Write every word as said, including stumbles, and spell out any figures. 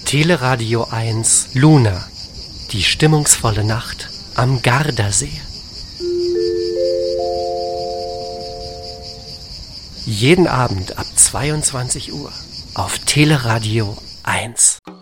Teleradio eins Luna, die stimmungsvolle Nacht am Gardasee. Jeden Abend ab zweiundzwanzig Uhr auf Teleradio eins.